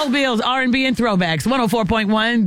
Mobile's R&B and Throwbacks, 104.1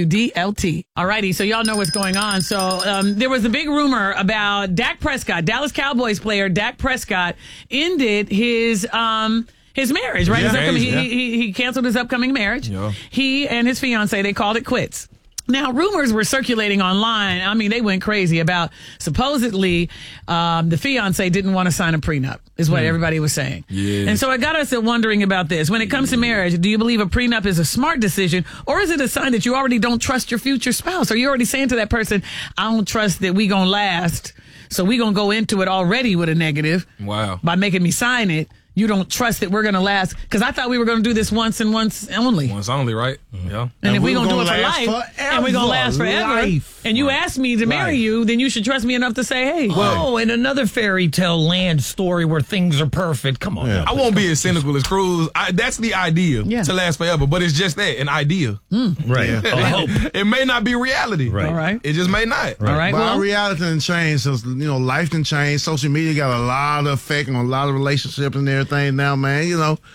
WDLT. All righty, so y'all know what's going on. So there was a big rumor about Dak Prescott, Dallas Cowboys player Dak Prescott, ended his marriage, right? Yeah, he canceled his upcoming marriage. Yeah. He and his fiance, they called it quits. Now, rumors were circulating online. I mean, they went crazy about supposedly the fiance didn't want to sign a prenup, is what everybody was saying. Yeah. And so it got us wondering about this. When it comes to marriage, do you believe a prenup is a smart decision, or is it a sign that you already don't trust your future spouse? Are you already saying to that person, I don't trust that we going to last, so we going to go into it already with a negative by making me sign it? You don't trust that we're going to last, because I thought we were going to do this once and once only. Once only, right? Yeah. And if we're going to do it for life, and we're going to last forever, and you asked me to marry you, then you should trust me enough to say, hey. Well, in another fairy tale land story where things are perfect. Come on. I won't be as cynical as Cruz. That's the idea, to last forever, but it's just that, an idea. Right. I hope. It may not be reality. Right. All right. It just may not. All right. But Well, our reality can change. So, life can change. Social media got a lot of effect on a lot of relationships and everything now, man.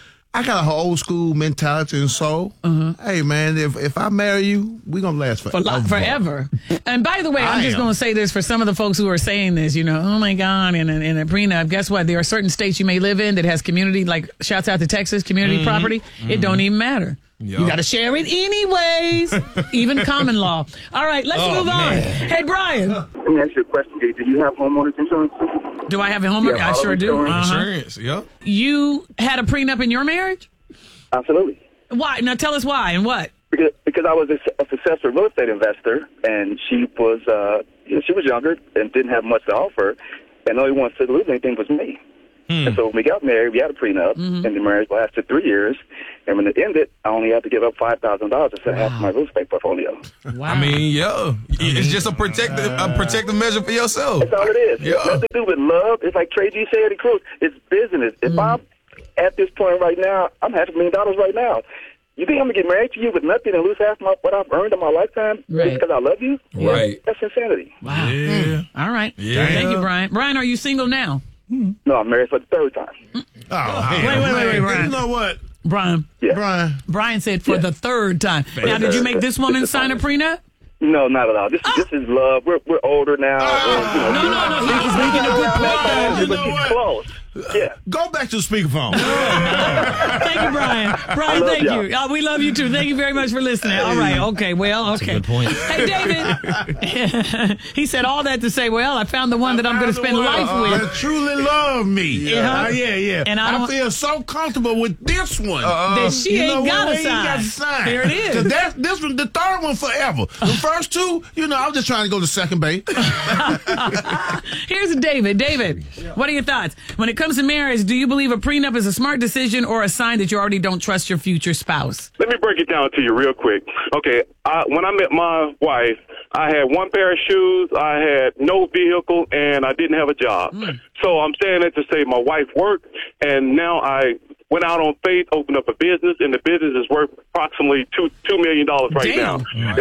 I got a old school mentality and soul. Hey, man, if I marry you, we're going to last forever. And by the way, I'm just going to say this for some of the folks who are saying this, oh my God, in a prenup, guess what? There are certain states you may live in that has community, like shouts out to Texas, community property. It don't even matter. Yep. You got to share it anyways, even common law. All right, let's move on. Hey, Brian. Let me ask you a question, Dave. Do you have homeowners insurance? Do I have homework? I sure do. Insurance, yeah. You had a prenup in your marriage? Absolutely. Why? Now tell us why and what. Because I was a successful real estate investor, and she was she was younger and didn't have much to offer, and the only one to lose anything was me. And so when we got married, we had a prenup, and the marriage lasted 3 years. And when it ended, I only had to give up $5,000 to set half of my real estate portfolio. Wow. I mean, it's just a protective measure for yourself. That's all it is. Yeah. It's nothing to do with love. It's like Trey G said, it's business. If I'm at this point right now, I'm $500,000 right now. You think I'm going to get married to you with nothing and lose half what I've earned in my lifetime just because I love you? Right. That's insanity. Wow. Yeah. All right. Yeah. Thank you, Brian. Brian, are you single now? No, I'm married for the third time. Wait, Brian. You know what? Brian. Yeah. Brian said for the third time. Now, did you make this woman sign a prenup? No, not at all. This is love. We're older now. No. He's making a good point. You know what? Close. Yeah. Go back to the speakerphone. Thank you, Brian. Brian, thank you. We love you too. Thank you very much for listening. All right. Okay. Well, okay. Good point. Hey, David. He said all that to say, well, I found the one that I'm going to spend life with. That truly love me. Yeah. Yeah. And I feel so comfortable with this one. That she ain't got to got sign. There it is. Because this one, the third one forever. The first two, I'm just trying to go to second base. Here's David. David, what are your thoughts? When it comes to marriage, do you believe a prenup is a smart decision or a sign that you already don't trust your future spouse? Let me break it down to you real quick. Okay, when I met my wife, I had one pair of shoes, I had no vehicle, and I didn't have a job. So I'm saying that to say my wife worked, and now I went out on faith, opened up a business, and the business is worth approximately $2 million right now.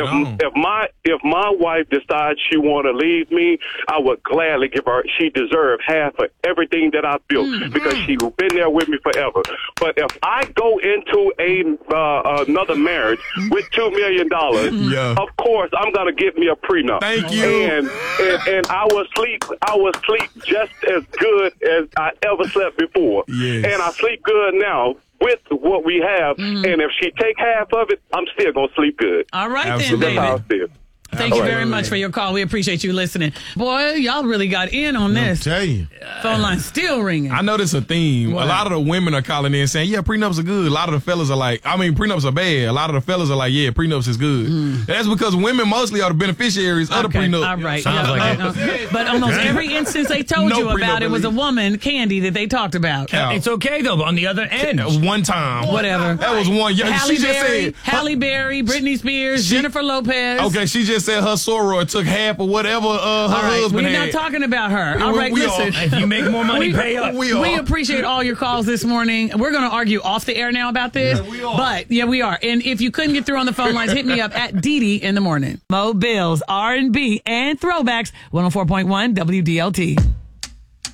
If my wife decides she want to leave me, I would gladly give her. She deserves half of everything that I built because she's been there with me forever. But if I go into another marriage with $2 million, of course I'm gonna get me a prenup. Thank you. And I will sleep. Just as good as I ever slept before. Yes. And I sleep good now with what we have. And if she take half of it, I'm still going to sleep good. All right, Absolutely. then, That's how I David. feel. Thank you very much for your call. We appreciate you listening. Boy, y'all really got in on this. I'll tell you. Phone line still ringing. I know this a theme. What? A lot of the women are calling in saying, yeah, prenups are good. A lot of the fellas are like, prenups are bad. A lot of the fellas are like, yeah, prenups is good. That's because women mostly are the beneficiaries of the prenup. All right. Sounds like it. But almost every instance they told you about, it was a woman, Candy, that they talked about. Yeah. It's okay, though, but on the other end. That was one time. Whatever. That was one. Yeah, Halle she just Berry, said. Halle Berry, Britney Spears, Jennifer Lopez. Okay, she just said her soror took half of whatever her husband We're had. not talking about her. All right, listen. If you make more money, pay up. We appreciate all your calls this morning. We're going to argue off the air now about this. Yeah, we are. But, we are. And if you couldn't get through on the phone lines, hit me up at Dee in the morning. Mo Bills, R&B, and Throwbacks, 104.1 WDLT.